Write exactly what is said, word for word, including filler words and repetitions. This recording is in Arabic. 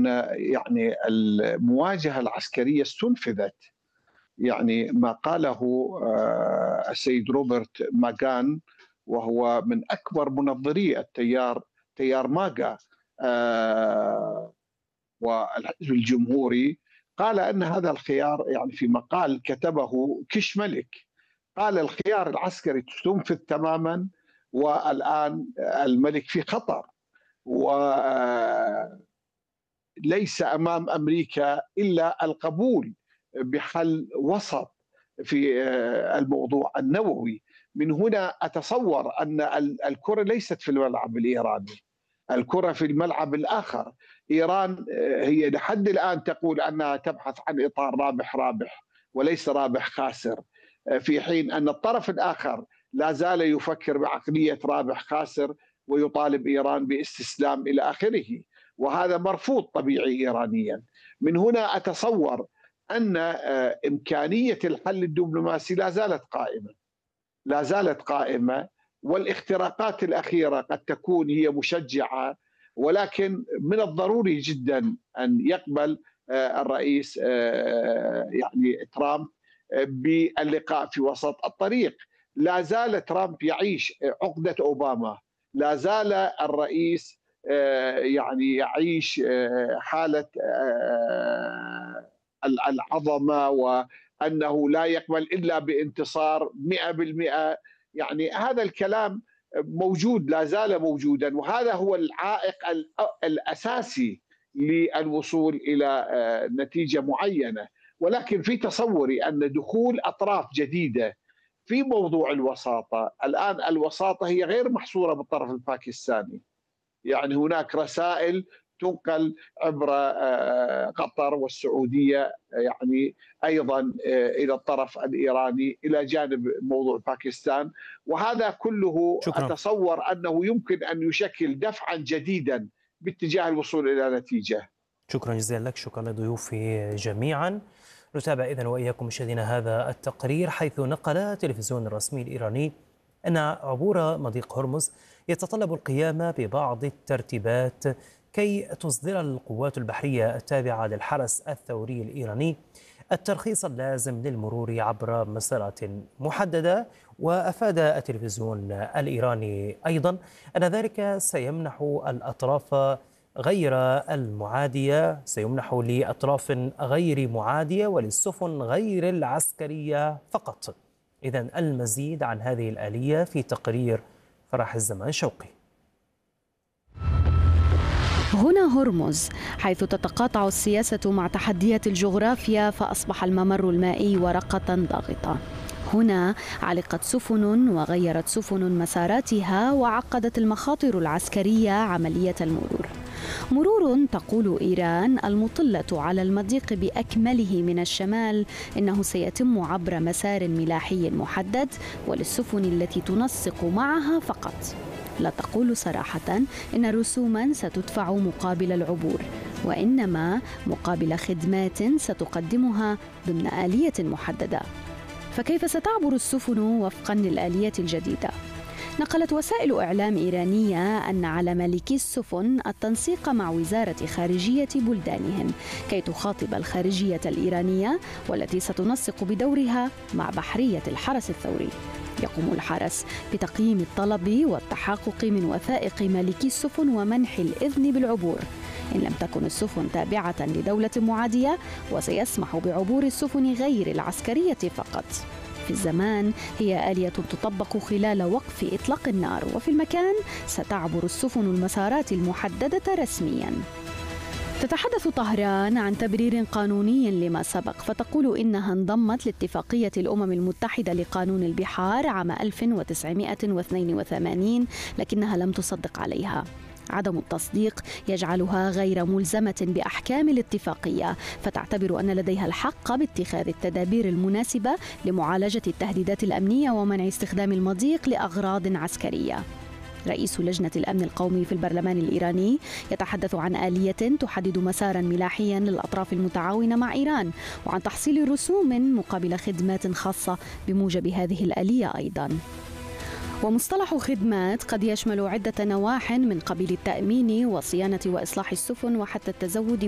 أن يعني المواجهة العسكرية استنفذت. يعني ما قاله آه، السيد روبرت ماغان، وهو من أكبر منظري التيار تيار ماغا آه، والحزب الجمهوري، قال أن هذا الخيار، يعني في مقال كتبه كش ملك، قال الخيار العسكري استنفذ تماما، والآن الملك في خطر، وليس أمام أمريكا إلا القبول بحل وسط في الموضوع النووي. من هنا أتصور أن الكرة ليست في الملعب الإيراني، الكرة في الملعب الآخر. إيران هي لحد الآن تقول أنها تبحث عن إطار رابح رابح وليس رابح خاسر، في حين أن الطرف الآخر لا زال يفكر بعقلية رابح خاسر ويطالب إيران باستسلام إلى آخره، وهذا مرفوض طبيعي إيرانيا. من هنا أتصور أن إمكانية الحل الدبلوماسي لا زالت قائمة لا زالت قائمة والاختراقات الأخيرة قد تكون هي مشجعة، ولكن من الضروري جدا أن يقبل الرئيس يعني ترامب باللقاء في وسط الطريق. لا زال ترامب يعيش عقدة أوباما، لا زال الرئيس يعني يعيش حالة العظمة وأنه لا يقبل إلا بانتصار مئة بالمئة. يعني هذا الكلام موجود، لا زال موجودا، وهذا هو العائق الأساسي للوصول إلى نتيجة معينة. ولكن في تصوري أن دخول أطراف جديدة في موضوع الوساطة، الآن الوساطة هي غير محصورة بالطرف الباكستاني، يعني هناك رسائل تنقل عبر قطر والسعودية يعني أيضا إلى الطرف الإيراني إلى جانب موضوع باكستان، وهذا كله شكرا. أتصور أنه يمكن أن يشكل دفعا جديدا باتجاه الوصول إلى نتيجة. شكرا جزيلا لك، شكرا لضيوفي جميعا. نتابع إذن وإياكم مشاهدينا هذا التقرير، حيث نقل التلفزيون الرسمي الإيراني أن عبور مضيق هرمز يتطلب القيام ببعض الترتيبات كي تصدر القوات البحرية التابعة للحرس الثوري الإيراني الترخيص اللازم للمرور عبر مسارات محددة. وأفاد التلفزيون الإيراني أيضا أن ذلك سيمنح الأطراف غير المعادية سيمنح لأطراف غير معادية وللسفن غير العسكرية فقط. إذن المزيد عن هذه الآلية في تقرير فرح الزمان شوقي. هنا هرمز، حيث تتقاطع السياسة مع تحديات الجغرافيا، فأصبح الممر المائي ورقة ضاغطة. هنا علقت سفن وغيرت سفن مساراتها، وعقدت المخاطر العسكرية عملية المرور. مرور تقول إيران المطلة على المضيق بأكمله من الشمال إنه سيتم عبر مسار ملاحي محدد وللسفن التي تنسق معها فقط. لا تقول صراحة إن رسوما ستدفع مقابل العبور، وإنما مقابل خدمات ستقدمها ضمن آلية محددة. فكيف ستعبر السفن وفقا للآلية الجديدة؟ نقلت وسائل إعلام إيرانية أن على مالكي السفن التنسيق مع وزارة خارجية بلدانهم كي تخاطب الخارجية الإيرانية، والتي ستنسق بدورها مع بحرية الحرس الثوري. يقوم الحرس بتقييم الطلب والتحقق من وثائق مالكي السفن ومنح الإذن بالعبور إن لم تكن السفن تابعة لدولة معادية، وسيسمح بعبور السفن غير العسكرية فقط. في الزمان هي آلية تطبق خلال وقف إطلاق النار، وفي المكان ستعبر السفن المسارات المحددة رسمياً. تتحدث طهران عن تبرير قانوني لما سبق، فتقول إنها انضمت لاتفاقية الأمم المتحدة لقانون البحار عام ألف وتسعمائة واثنين وثمانين، لكنها لم تصدق عليها. عدم التصديق يجعلها غير ملزمة بأحكام الاتفاقية، فتعتبر أن لديها الحق باتخاذ التدابير المناسبة لمعالجة التهديدات الأمنية ومنع استخدام المضيق لأغراض عسكرية. رئيس لجنة الأمن القومي في البرلمان الإيراني يتحدث عن آلية تحدد مسارا ملاحيا للأطراف المتعاونة مع إيران، وعن تحصيل رسوم مقابل خدمات خاصة بموجب هذه الآلية أيضا. ومصطلح خدمات قد يشمل عدة نواح من قبيل التأمين وصيانة وإصلاح السفن وحتى التزود